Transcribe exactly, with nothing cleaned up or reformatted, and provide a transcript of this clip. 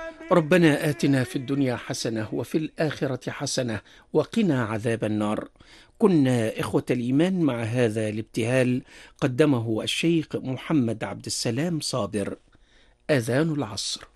ربنا آتنا في الدنيا حسنة وفي الآخرة حسنة وقنا عذاب النار. كنا إخوة الإيمان مع هذا الابتهال قدمه الشيخ محمد عبد السلام صابر. آذان العصر.